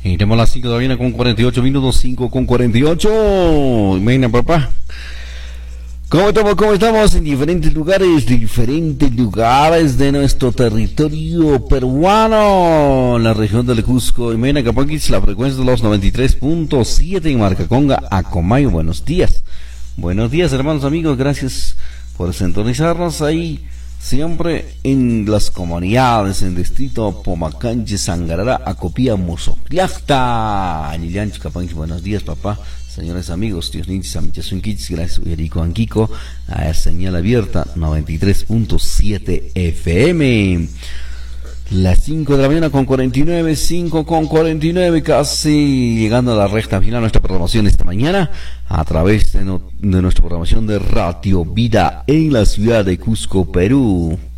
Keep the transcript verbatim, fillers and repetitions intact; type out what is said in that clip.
Y tenemos las cinco de la mañana con cuarenta y ocho minutos, cinco con cuarenta y ocho. Imagina, papá. ¿Cómo estamos? ¿Cómo estamos? En diferentes lugares, diferentes lugares de nuestro territorio peruano, en la región del Cusco. Imagina, Capaquis, la frecuencia de los noventa y tres punto siete en Marcaconga, Acomayo. Buenos días. Buenos días, hermanos amigos. Gracias por sintonizarnos ahí. Siempre en las comunidades, en distrito Pomacanche, Sangarara, Acopía, Mozocliacta, Anilianchi, Capanchi. Buenos días, papá, señores amigos, tíos ninchis, amichasunquichis, gracias, Uyarico Anquico, a señal abierta, noventa y tres punto siete F M. Las cinco de la mañana con cuarenta y nueve, cinco con cuarenta y nueve, casi llegando a la recta final de nuestra programación esta mañana, a través de, no, de nuestra programación de Radio Vida en la ciudad de Cusco, Perú.